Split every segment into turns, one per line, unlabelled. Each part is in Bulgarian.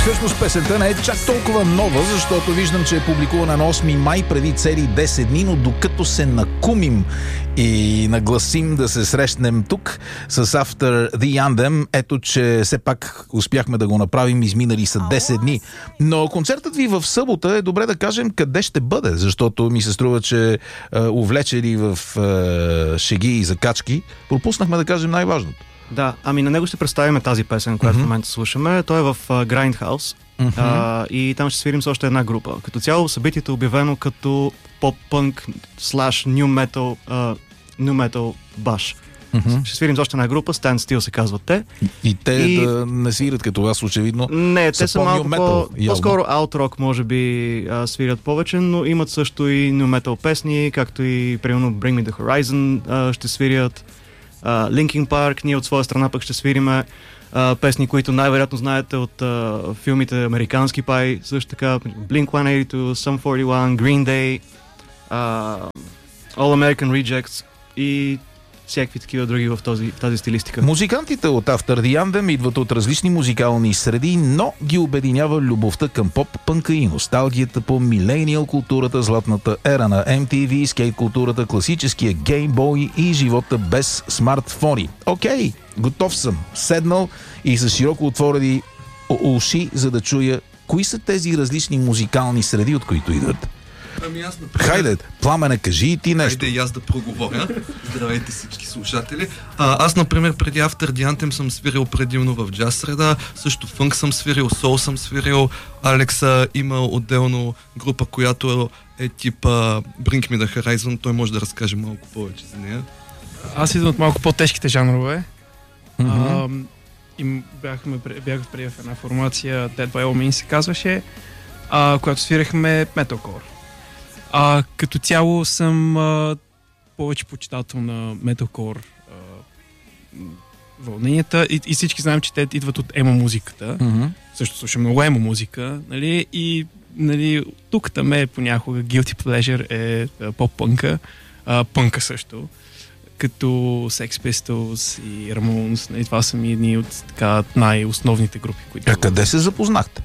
Всъщност песента не е чак толкова нова, защото виждам, че е публикувана на 8 май преди цели 10 дни, но докато се накумим и нагласим да се срещнем тук с After the Anthem, ето, че все пак успяхме да го направим, изминали са 10 дни. Но концертът ви в събота е добре да кажем къде ще бъде, защото ми се струва, че увлечени в шеги и закачки, пропуснахме да кажем най-важното.
Да, ами на него ще представим тази песен, която в момента слушаме. Той е в Grindhouse и там ще свирим с още една група. Като цяло събитието е обявено като поп-пънк / new metal bash. Ще свирим с още една група, Stand Still се казват те.
И те да не свирят като вас, очевидно.
Не, те са малко по-скоро out-rock, може би свирят повече, но имат също и new metal песни, както и примерно Bring Me The Horizon ще свирят. Linkin Park, ние от своя страна пък ще свириме песни, които най-вероятно знаете от филмите американски пай, също така Blink-182, Sum 41, Green Day, All American Rejects и всякакви такива други в тази стилистика.
Музикантите от After the Anthem идват от различни музикални среди, но ги обединява любовта към поп-пънка и носталгията по милениал културата, златната ера на MTV, скейт културата, класическия геймбой и живота без смартфони. Окей, готов съм. Седнал и с широко отворени уши, за да чуя кои са тези различни музикални среди, от които идват.
Ами аз, например...
Хайде, Пламене, кажи и ти нещо.
Хайде и аз да проговоря. Здравейте всички слушатели. Аз, например, преди After the Anthem съм свирил предимно в джаз среда, също фънк съм свирил, сол съм свирил. Алекса има отделно група, която е типа Bring Me The Horizon. Той може да разкаже малко повече за нея.
Аз идвам от малко по-тежките жанрове. И бях преди в една формация, Dead by All Means се казваше, която свирахме metalcore. Като цяло съм повече почитател на металкор вълненията и всички знаем, че те идват от емо музиката. Също слушам много емо музика, нали? И нали, тук там е понякога guilty pleasure е поп-пънка, пънка също, като Sex Pistols и Ramones. Нали? Това са ми едни от така най-основните групи, които...
Къде се запознахте?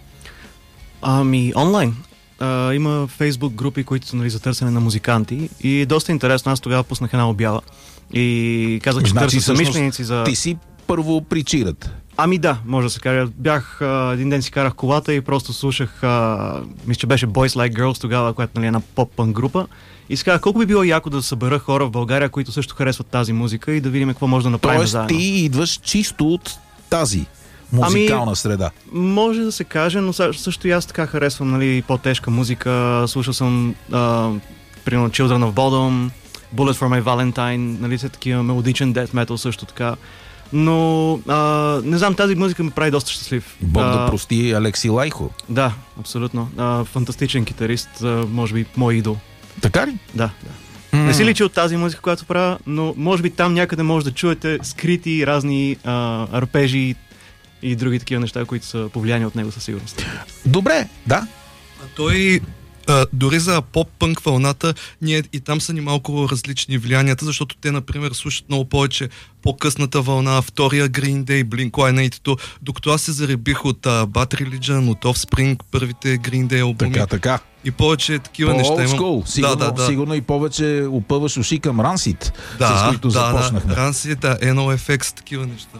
Ами онлайн. Има фейсбук групи, които са нали, за търсене на музиканти и е доста интересно. Аз тогава пуснах една обява и казах, че търся съмишленици за...
Ти си първо причират.
Ами да, може да се каже. Един ден си карах колата и просто слушах, мисля, че беше Boys Like Girls тогава, която нали, е една поп-пънк група. И си казах, колко би било яко да събера хора в България, които също харесват тази музика и да видим какво може да направим заедно.
Тоест ти идваш чисто от тази музикална среда.
Може да се каже, но също и аз така харесвам нали, по-тежка музика. Слушал съм примерно Children of Bodom, Bullet for My Valentine, нали са такива мелодичен death metal също така. Но не знам, тази музика ме прави доста щастлив.
Бог да прости Алекси Лайхо.
Да, абсолютно. Фантастичен китарист, може би мой идол.
Така ли?
Да. Не си личи от тази музика, която правя, но може би там някъде може да чуете скрити разни арпежи и други такива неща, които са повлияни от него със сигурност.
Добре, да.
Той дори за поп-пънк вълната, ние и там са ни малко различни влиянията, защото те, например, слушат много повече по-късната вълна, втория Green Day, Blink-182, докато аз се заребих от Bad Religion, от Offspring, първите Green Day албуми.
Така.
И повече такива неща имам.
Сигурно и повече опъваш уши към Rancid, с които започнахме.
Rancid, NoFX, такива неща.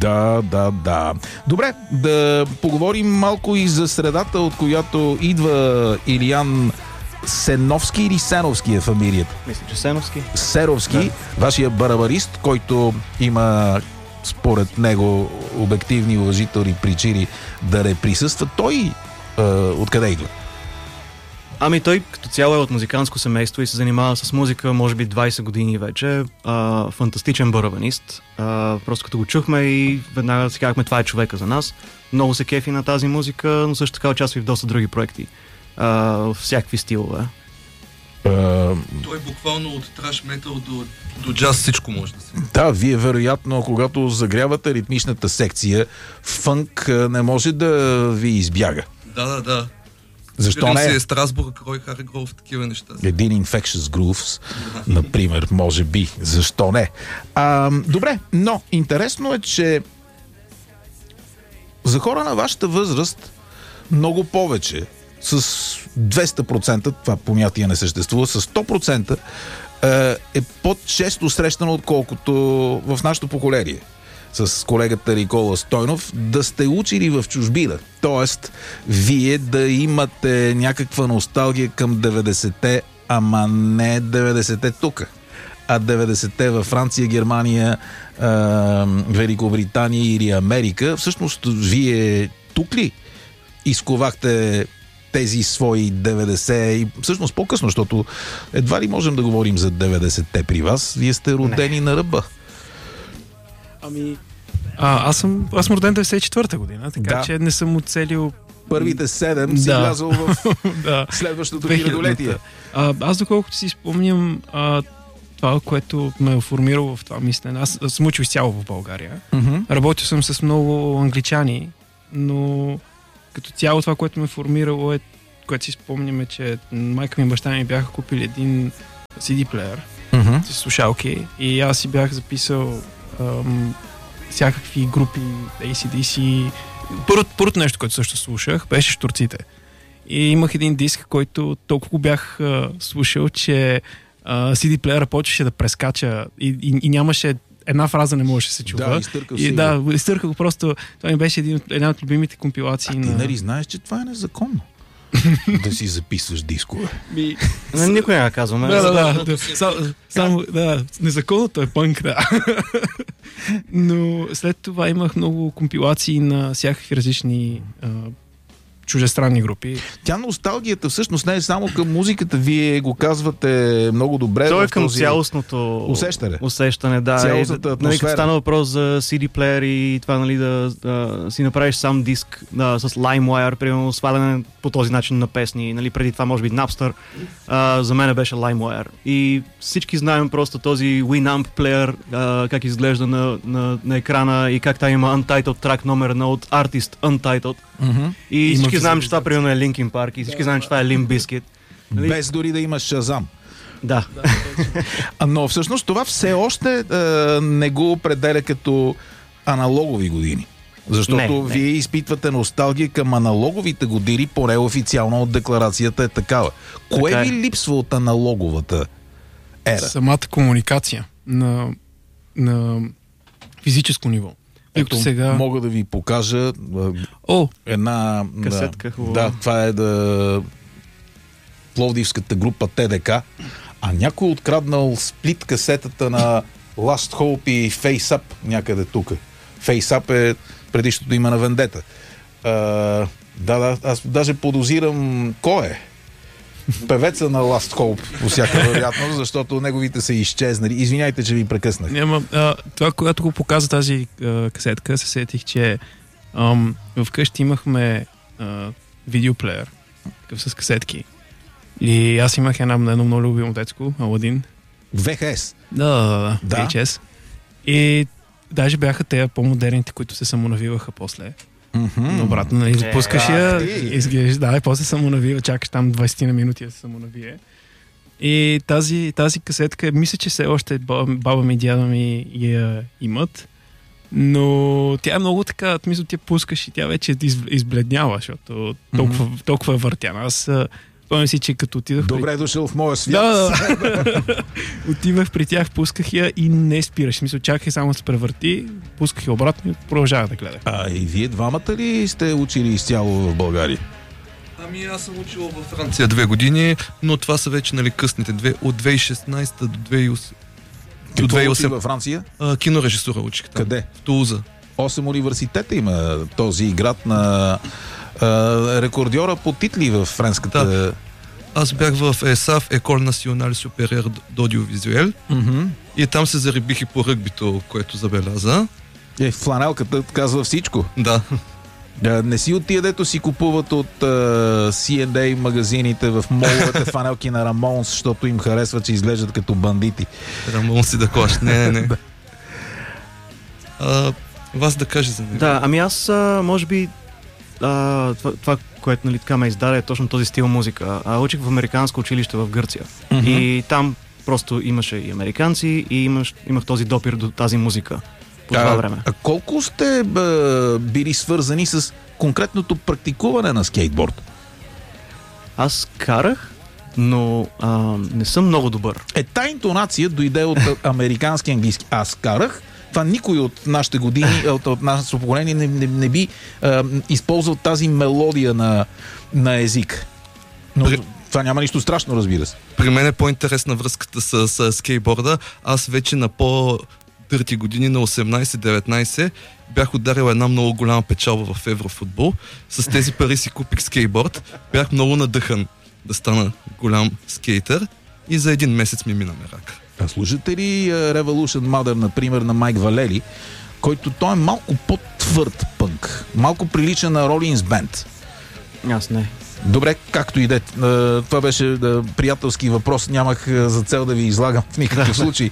Да. Добре, да поговорим малко и за средата, от която идва Илиян Сеновски или Сеновски е фамилията?
Мисля, че Сеновски.
Серовски, да. Вашия барабарист, който има според него обективни уважителни причини да не присъства. Той откъде идва?
Ами той като цяло е от музиканско семейство и се занимава с музика може би 20 години вече. Фантастичен барабанист. Просто като го чухме и веднага си казахме, това е човека за нас. Много се кефи на тази музика, но също така участва и в доста други проекти. Всякакви стилове.
Той буквално от траш метал до джаз всичко може да се.
Да, вие вероятно, когато загрявате ритмичната секция, фънк не може да ви избяга.
Да.
Защо не?
Си Страсбург, Рой Харгров, такива неща.
Един Infectious Grooves, например, може би. Защо не? Добре, но интересно е, че За хора на вашата възраст много повече. С 200%, това понятие не съществува, с 100% е по-често срещано, отколкото в нашото поколение. С колегата Никола Стойнов, да сте учили в чужбина. Тоест, вие да имате някаква носталгия към 90-те, ама не 90-те тук, а 90-те във Франция, Германия, Великобритания или Америка. Всъщност, вие тук ли изковахте тези свои 90 и всъщност по-късно, защото едва ли можем да говорим за 90-те при вас. Вие сте родени на ръба.
Ами, аз съм роден 94-та година, така че не съм оцелил
първите 7 си влязъл в следващото хилядолетие.
Аз доколкото си спомням това, което ме е формирало в това мислене. Аз съм учил изцяло в България. Работил съм с много англичани, но като цяло това, което ме формирало което си спомняме, че майка ми и баща ми бяха купили един CD плеер с слушалки и аз си бях записал всякакви групи, AC/DC. Първото нещо, което също слушах, беше Щурците. И имах един диск, който толкова бях слушал, че CD плеера почваше да прескача и нямаше една фраза не можеше да се чува. Изтърках го просто. Това ми беше една от любимите компилации.
Ти нали знаеш, че това е незаконно? Да си записваш дискове.
Никой не казваме.
Незаконното е пънк, да. Но след това имах много компилации на всякакви различни чужестранни групи.
Тя носталгията всъщност не е само към музиката, вие го казвате много добре.
То е към цялостното усещане, да.
Цялостната атмосфера.
Като стана въпрос за CD плеер и това, нали, да си направиш сам диск с LimeWire, примерно сваляне по този начин на песни. Нали, преди това може би Napster. За мен беше LimeWire. И всички знаем просто този Winamp плеер, как изглежда на екрана и как там има Untitled трак номер 1 от Artist Untitled. И всички знаем, че това примерно е Linkin Park и всички знаем, че това е Limp Bizkit.
Нали? Без дори да имаш Shazam.
Да.
Но всъщност това все още не го определя като аналогови години. Защото вие изпитвате носталгия към аналоговите години, поне официално от декларацията е такава. Кое ви липсва от аналоговата ера?
Самата комуникация на физическо ниво.
Ето, сега мога да ви покажа една
касетка.
Това е пловдивската група ТДК, а някой откраднал сплит касетата на Last Hope и Face Up някъде тук. Face Up е предишното име на Вендета. Аз даже подозирам кой е. Певеца на Last Hope, по всяка вероятност, защото неговите са изчезнали. Извиняйте, че ви прекъснах.
Това, когато го показа тази касетка, се сетих, че вкъщи имахме видеоплеер с касетки. И аз имах едно много любимо детско, Аладин.
VHS?
Да. VHS. И даже бяха те по-модерните, които се самонавиваха после. Обратно, нали, запускаш я, изглеждаш, и после самонавива, чакаш там 20 на минути да се самонавие. И тази касетка, мисля, че все още баба ми и дядо ми я имат, но тя е много така, мисля, ти я пускаш и тя вече избледнява, защото толкова е въртяна. Аз спомням си, че като отидах...
Добре дошъл в моя свят.
Отивах при тях, пусках я и не спираш. Мисля, чаках само да се превърти, пусках я обратно и продължавах да гледах.
И вие двамата ли сте учили изцяло в България?
Ами аз съм учил във Франция 2 години, но това са вече, нали, късните от 2016 до 2008.
Какво учи във Франция?
Кинорежисура учих там.
Къде?
В Тулуза.
8 университета има този град на рекордьора по титли в френската...
Да. Аз бях в ЕСАФ, École Nationale Supérieure d'Audiovisuel, и там се зарибих и по ръгбито, което забеляза.
Фланелката казва всичко.
Да.
Не си от тия, дето си купуват от C&A магазините в моловете фанелки на Рамонс, защото им харесва, че изглеждат като бандити.
Рамонс и да кош. Не. Вас да каже за него.
Да, ами аз може би това, което, нали, така ме издаде, е точно този стил музика. Учих в американско училище в Гърция. И там просто имаше и американци и имах този допир до тази музика. по това време.
А колко сте били свързани с конкретното практикуване на скейтборд?
Аз карах, но не съм много добър.
Та интонация дойде от американски английски. Аз карах. Това никой от нашите години, от нашето поколение не би използвал тази мелодия на език. Но това няма нищо страшно, разбира се.
При мен е по-интересна връзката с скейтборда. Аз вече на по-дърти години, на 18-19, бях ударил една много голяма печалба в еврофутбол. С тези пари си купих скейтборд. Бях много надъхан да стана голям скейтър и за един месец ми мина мерак.
А слушате ли Revolution Mother, например, на Майк Валери, който той е малко по-твърд пънк, малко прилича на Rollins Band?
Аз не.
Добре, както и да. Това беше приятелски въпрос, нямах за цел да ви излагам в никакъв случай.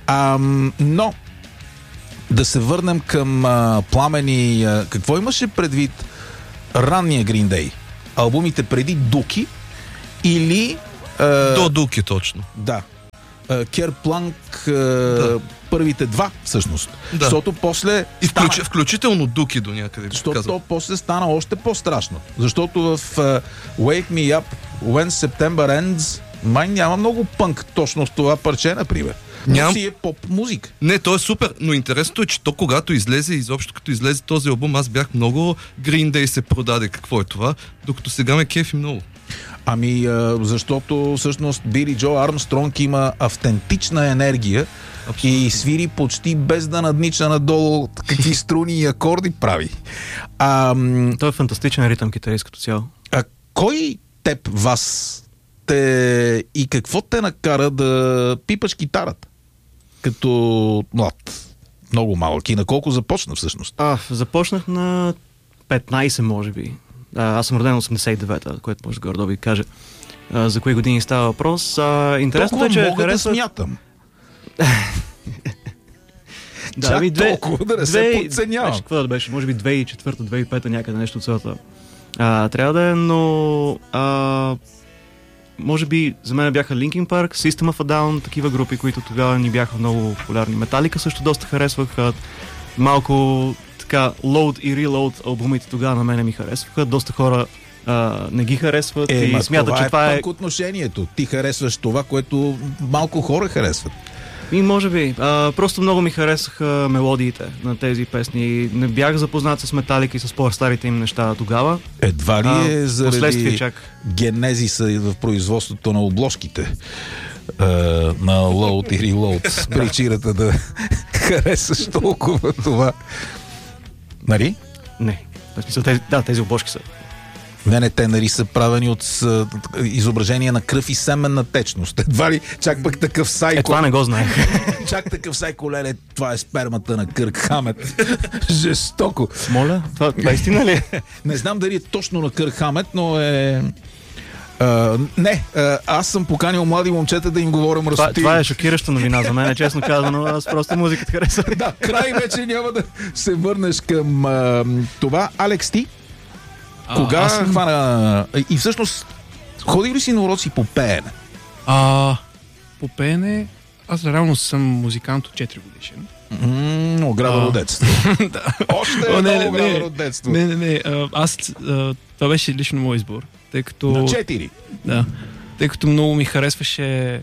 Но да се върнем към Пламени. Какво имаше предвид ранния Green Day? Албумите преди Дуки или...
До Дуки, точно.
Да. Керпланк, първите два, всъщност.
Да.
Защото после...
Включително Дуки до някъде.
Защото после стана още по-страшно. Защото в Wake Me Up When September Ends май няма много пънк точно в това парче, например. Но си е поп-музика.
Не, то е супер, но интересното е, че то когато излезе, изобщо като излезе този албум, аз бях много Green Day се продаде. Какво е това? Докато сега ме кефи много.
Защото всъщност Били Джо Армстронг има автентична енергия. Абсолютно. И свири почти без да наднича надолу какви струни и акорди прави.
Той е фантастичен ритъм китарист като цяло.
Кой вас и какво те накара да пипаш китарата? Като млад, много малък. И на колко започна всъщност?
Започнах на 15, може би. Аз съм роден 89-та, което може горе да ви каже за кои години става въпрос. Интересното е, че
мога да смятам. Толкова да не се подценявам.
Какво да беше? Може би 2004-2005 някъде нещо от сорта. Трябва да е, но може би за мен бяха Linkin Park, System of a Down, такива групи, които тогава ни бяха много популярни. Металика също доста харесвах. Малко така Load и Reload албумите тогава на мене ми харесваха. Доста хора не ги харесват и смятат, че това е
пънк отношението. Ти харесваш това, което малко хора харесват.
И може би. Просто много ми харесаха мелодиите на тези песни. Не бях запознат с Металика и с по-старите им неща тогава.
Едва ли е заради генезиса в производството на обложките на Load и Reload причината да харесаш толкова това? Нали?
Не. В смисъл, тези обложки са.
Не, те са правени от изображение на кръв и семенна течност. Едва ли чак пък такъв сайко...
Това не го знаех.
Чак такъв сайко, леле, това е спермата на Кърк Хамет. Жестоко.
Моля? Това истина ли?
Не знам дали е точно на Кърк Хамет, но е... аз съм поканил млади момчета да им говоря мръсоти.
Това е шокираща новина за мен, честно казано. Аз просто музиката харесвам.
Да, край вече няма да се върнеш към това. Алекс, ти? Кога хвана... И всъщност, ходи ли си на уроци по пеене?
По пеене... Аз реално съм музикант от 4 годишен.
Ограбено детство. Още едно ограбено детство.
Не. Това беше лично мой избор. Тъй като...
На 4?
Да. Тъй като много ми харесваше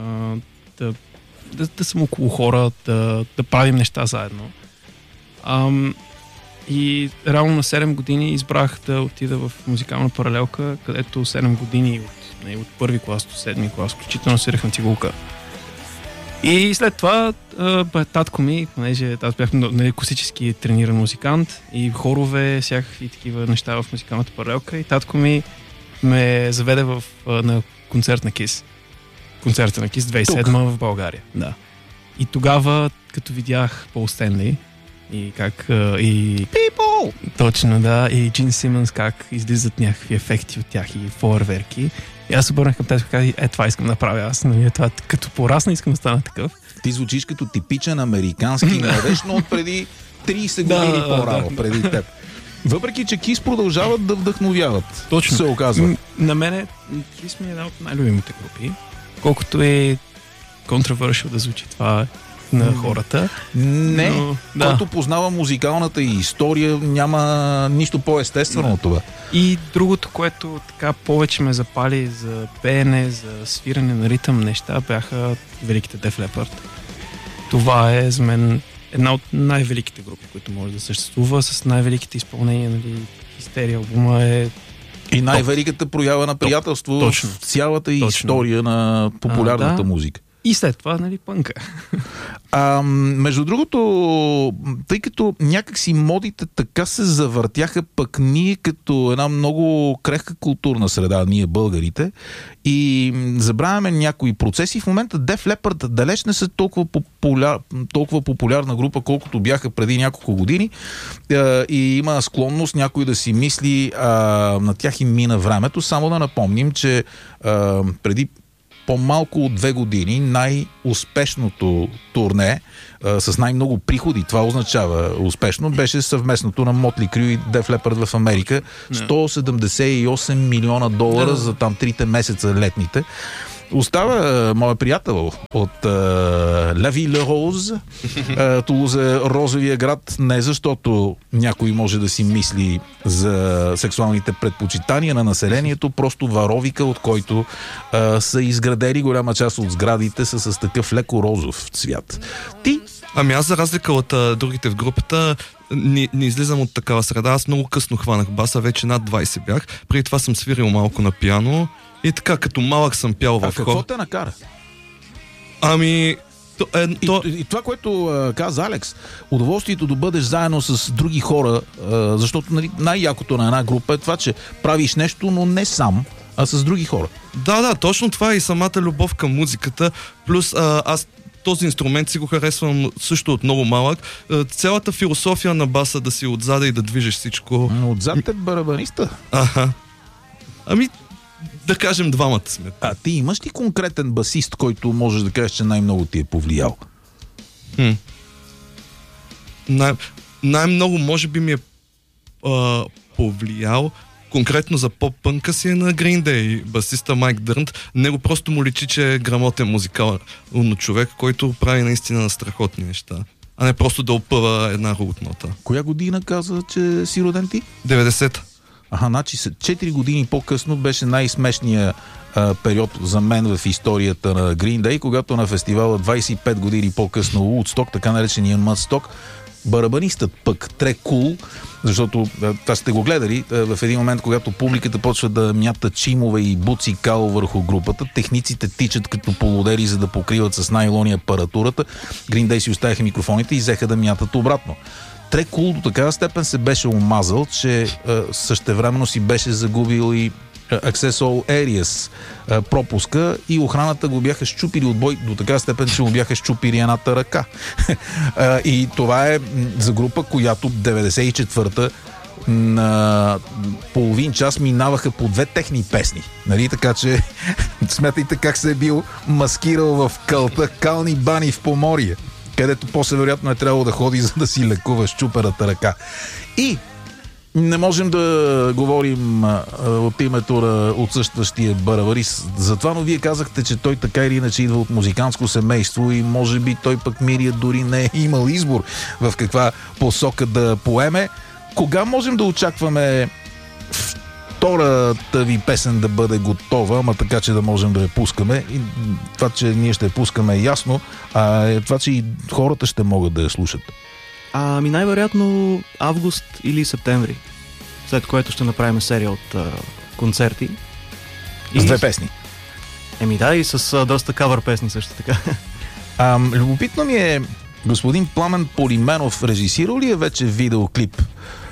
да съм около хора, да правим неща заедно. И реално на 7 години избрах да отида в музикална паралелка, където 7 години от първи клас до 7 клас, включително свирах на цигулка. И след това татко ми, понеже аз бях класически трениран музикант и хорове, всякакви такива неща в музикалната паралелка, и татко ми ме заведе на концерт на Кис. Концерта на Кис 2007 в България. Да. И тогава, като видях Пол Стенли и как
People!
Точно, да. И Джин Симънс как излизат някакви ефекти от тях и фойерверки. И аз обърнах към тези и казах, това искам да правя аз. Това, като порасна, искам да стана такъв.
Ти звучиш като типичен американски младеж, но от преди 30 години по-рано преди теб. Въпреки, че Кис продължават да вдъхновяват.
Точно.
Се оказва.
На мене Кис ми е една от най-любимите групи. Колкото е controversial да звучи това, на хората.
Не,
но,
който познава музикалната история, няма нищо по-естествено от това.
И другото, което така повече ме запали за пеене, за свиране на ритъм неща, бяха великите Def Leppard. Това е за мен една от най-великите групи, които може да съществува, с най-великите изпълнения, нали, Хистерия албума е
и най-великата проява на приятелство в цялата история на популярната музика.
И след това, нали, пънка.
Между другото, тъй като някакси модите така се завъртяха, пък ние като една много крехка културна среда, ние българите, и забравяме някои процеси. В момента Def Leppard далеч не са толкова популярна група, колкото бяха преди няколко години, и има склонност някой да си мисли, на тях им мина времето. Само да напомним, че преди по-малко от 2 години най-успешното турне с най-много приходи, това означава успешно, беше съвместното на Motley Crue и Def Leppard в Америка. 178 милиона долара за там 3 месеца летните. Остава моят приятел от La Ville Rose. Тулуз е розовия град, не защото някой може да си мисли за сексуалните предпочитания на населението, просто варовика, от който са изградени голяма част от сградите с такъв леко розов цвят. Ти?
Ами аз, за разлика от другите в групата, не излизам от такава среда. Аз много късно хванах баса, вече над 20 бях. Преди това съм свирил малко на пиано и така, като малък съм пял в хор.
Какво те накара?
Ами...
И това, което каза Алекс, удоволствието да бъдеш заедно с други хора, защото, нали, най-якото на една група е това, че правиш нещо, но не сам, а с други хора.
Да, точно това е и самата любов към музиката. Плюс аз този инструмент си го харесвам също от много малък. Цялата философия на баса, да си отзада и да движиш всичко.
Отзад е барабаниста.
Ами, да кажем, двамата сме.
А ти имаш ли конкретен басист, който можеш да кажеш, че най-много ти е повлиял?
Най-много може би ми е повлиял конкретно за поп-пънка си е на Green Day, басиста Майк Дърнт. Него просто му личи, че е грамотен музикален човек, който прави наистина страхотни неща, а не просто да опъва една рутнота.
Коя година каза, че си роден ти?
90-та.
Значи 4 години по-късно беше най-смешният период за мен в историята на Green Day, когато на фестивала 25 години по-късно Woodstock, така наречения Мъдсток, барабанистът пък Трек Кул, защото това сте го гледали, в един момент, когато публиката почва да мята чимове и буци кал върху групата, техниците тичат като полудери, за да покриват с найлони апаратурата. Green Day си оставяха микрофоните и взеха да мятат обратно. Трек Кул до такава степен се беше омазал, че същевременно си беше загубил и Access All Areas пропуска и охраната го бяха щупили от бой до такава степен, че му бяха щупили едната ръка. И това е за група, която 94-та на половин час минаваха по 2 техни песни. Нали? Така че смятайте как се е бил маскирал в кълта Кални бани в Поморие, където после вероятно е трябвало да ходи, за да си лекува щуперата ръка. И не можем да говорим от името на отсъстващия барабарист за това, но вие казахте, че той така или иначе идва от музикантско семейство и може би той пък Мирия дори не е имал избор в каква посока да поеме. Кога можем да очакваме втората ви песен да бъде готова, ама така, че да можем да я пускаме? И това, че ние ще я пускаме, е ясно, а е това, че и хората ще могат да я слушат.
Ами най-вероятно август или септември, след което ще направим серия от концерти.
С 2 песни.
И с доста кавър песни също така.
Любопитно ми е, господин Пламен Полименов режисирал ли е вече видеоклип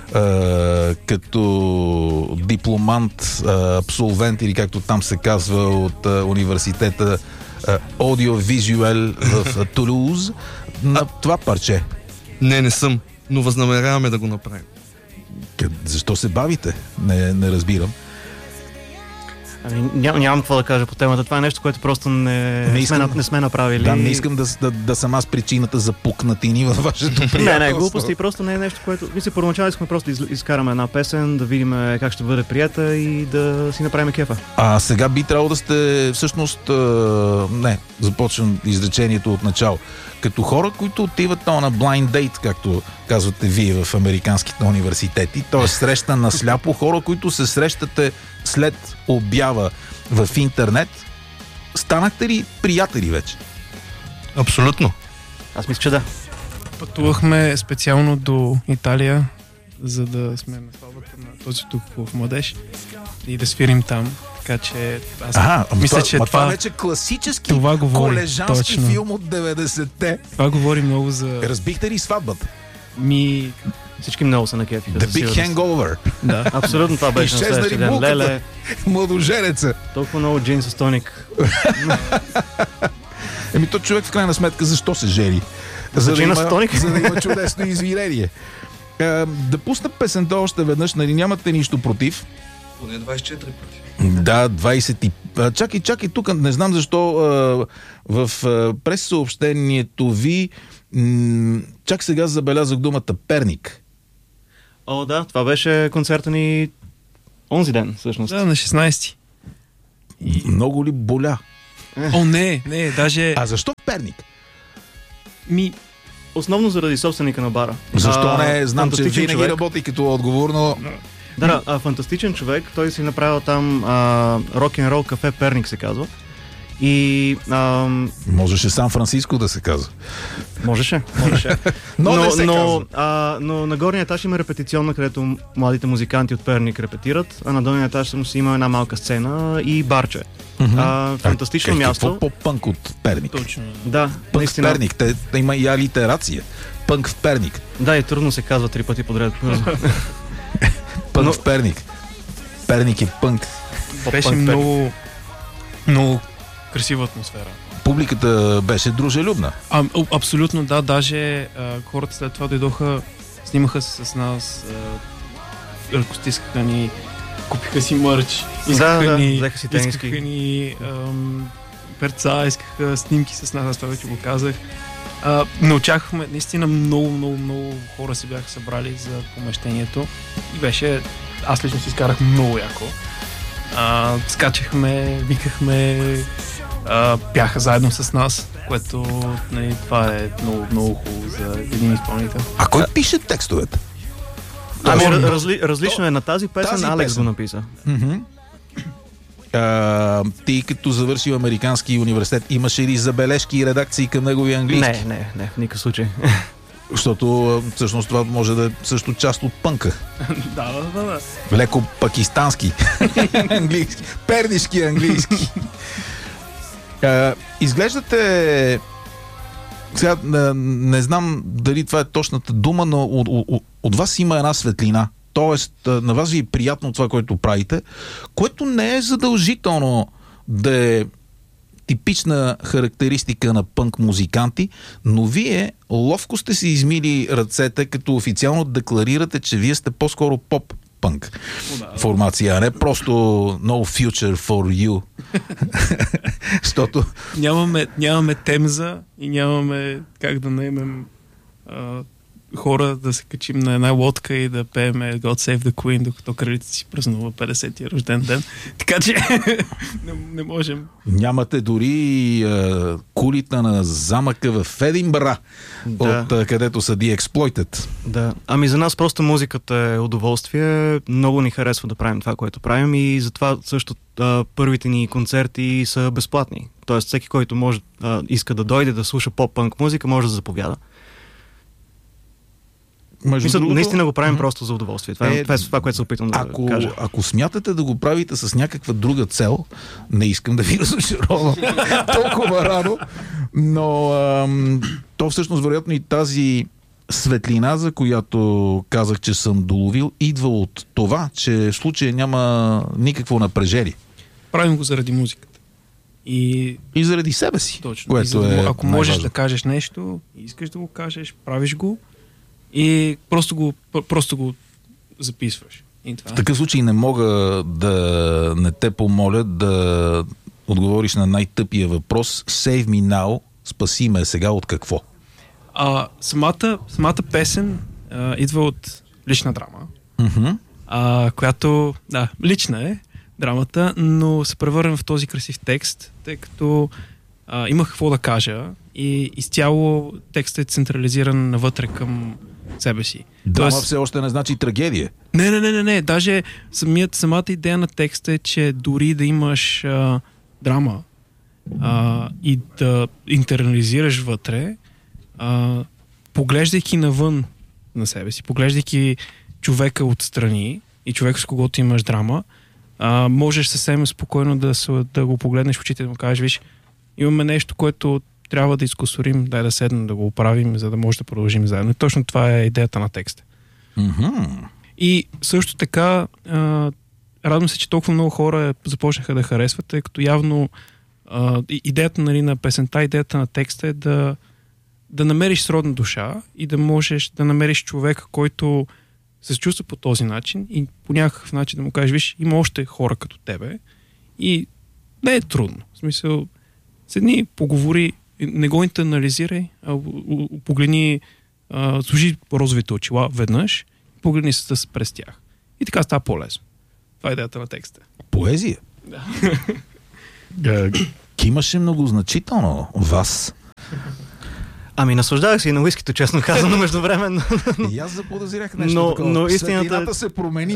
като дипломант, абсолвент или както там се казва от университета Аудиовизуел в Тулуз на това парче?
Не съм, но възнамеряваме да го направим.
Защо се бавите? Не разбирам.
Нямам какво да кажа по темата. Това е нещо, което просто не сме направили.
Да, не искам да съм аз причината за пукнатини във вашето приятелство.
Не, глупости. Просто не е нещо, което... Мисля, първоначално искаме просто да изкараме една песен, да видим как ще бъде прията и да си направим кефа.
А сега би трябвало да сте всъщност... започвам изречението от начало. Като хора, които отиват на blind date, както казвате вие в американските университети, т.е. среща на сляпо, хора, които се срещате след обява в интернет, станахте ли приятели вече?
Абсолютно.
Аз мисля, че да.
Пътувахме специално до Италия, за да сме на сватбата на този тук в Младеж и да свирим там. Така че аз мисля, че това
вече е класически колежански филм от 90-те.
Това говори много за...
Разбихте ли сватбата?
Всички много са на кефиха.
The Big Hangover.
Да, абсолютно това беше на следващия ден. Леле,
младоженеца.
Толкова много джин с тоник.
То човек в крайна сметка защо се жени? За да има чудесно извинение. Да пусна песента още веднъж, нали нямате нищо против?
Поне 24 пъти.
Да, 20. Чакай, тук не знам защо в прессъобщението ви чак сега забелязах думата Перник.
О, да, това беше концерта ни онзи ден, всъщност.
Да, на 16.
Много ли боля?
О, не, даже...
А защо Перник?
Основно заради собственика на бара.
Защо не? Знам, че винаги работи като отговор, но...
Да, фантастичен човек. Той си направил там рок-н-рол кафе Перник се казва. И...
Можеше Сан Франциско да се казва.
Можеше. но на горния етаж има репетиционна, където младите музиканти от Перник репетират, а на долния етаж си има една малка сцена и барче. Фантастично място.
Какво по-пънк от Перник?
Точно.
Да,
пънк наистина. В Перник. Те има и алитерация. Пънк в Перник.
Да, и трудно се казва 3 пъти подред.
Пънк в Перник. Перник е пънк.
Беше много красива атмосфера.
Публиката беше дружелюбна.
Абсолютно, да. Даже хората след това дойдоха, снимаха се с нас, ръкостискаха ни, купиха си мърч, искаха ни перца, искаха снимки с нас, аз това вече го казах. Не очаквахме, наистина много хора се бяха събрали за помещението и беше, аз лично си изкарах много яко. Скачахме, викахме, бяха заедно с нас, което това е много хубаво за един изпълнител.
А кой пише текстовете?
Различно е на тази песен, Алекс го написа.
Ти като завършил американски университет, имаше ли забележки и редакции към неговия английски?
Не, в никакъв случай.
Защото всъщност това може да е също част от пънка.
Да.
Леко пакистански. Английски. Пернишки английски. Изглеждате... Сега не знам дали това е точната дума, но от вас има една светлина. Тоест, на вас ви е приятно това, което правите, което не е задължително да е типична характеристика на пънк музиканти, но вие ловко сте си измили ръцете, като официално декларирате, че вие сте по-скоро поп-пънк формация, а не просто no future for you. Защото...
Нямаме темза и нямаме как да наемем хора да се качим на една лодка и да пееме God Save the Queen, докато кралицата си празнува 50-я рожден ден. Така че не можем.
Нямате дори кулите на замъка в Единбъра, от където са The Exploited.
Да. За нас просто музиката е удоволствие. Много ни харесва да правим това, което правим и затова също първите ни концерти са безплатни. Тоест всеки, който може, иска да дойде да слуша поп-пънк музика, може да заповяда. Наистина го правим просто за удоволствие. Това е това, което се опитвам да кажа.
Ако смятате да го правите с някаква друга цел, не искам да ви разочаровам толкова рано, но то всъщност вероятно и тази светлина, за която казах, че съм доловил, идва от това, че в случая няма никакво напрежение.
Правим го заради музиката. И
заради себе си.
Точно. Което ако можеш да кажеш нещо, искаш да го кажеш, правиш го и просто го записваш.
В такъв случай не мога да не те помоля да отговориш на най-тъпия въпрос. Save me now, спаси ме сега от какво?
Самата песен идва от лична драма, която, лична е драмата, но се превърна в този красив текст, тъй като имах какво да кажа и изцяло текстът е централизиран навътре към себе си.
Драма все още не значи трагедия.
Не. Даже самата идея на текста е, че дори да имаш драма и да интернализираш вътре, поглеждайки навън на себе си, поглеждайки човека отстрани и човека, с когото имаш драма, можеш съвсем спокойно да го погледнеш в очите и да му кажеш, виж, имаме нещо, което трябва да изкусорим, дай да седнем да го оправим, за да може да продължим заедно. И точно това е идеята на текста. И също така радвам се, че толкова много хора започнаха да харесват, тъй като явно идеята на песента, идеята на текста е да намериш сродна душа и да можеш да намериш човека, който се чувства по този начин и по някакъв начин да му кажеш, виж, има още хора като тебе и не е трудно. В смисъл, седни, поговори, не го интернализирай, а погледни, служи розовите очила веднъж, погледни се през тях. И така става по-лесно. Това е идеята на текста.
Поезия? Да. Кимаше многозначително вас.
Наслаждавах се и на уискито, честно казано, междувременно.
И аз заподозирах нещо такова.
Но истината...
Светлината се промени.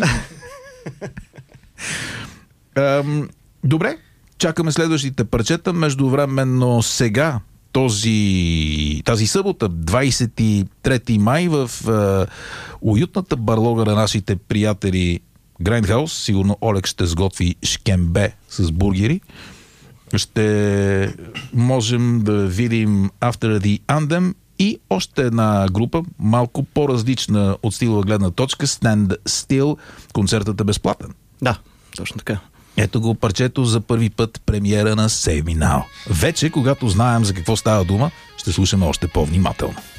Добре, чакаме следващите парчета. Междувременно сега, тази събота, 23 май, в уютната барлога на нашите приятели Grindhouse, сигурно Олег ще сготви шкембе с бургери. Ще можем да видим After the Anthem и още една група, малко по-различна от стилова гледна точка, Stand Still. Концертът е безплатен.
Да, точно така.
Ето го парчето за първи път, премиера на Save Me Now. Вече, когато знаем за какво става дума, ще слушаме още по-внимателно.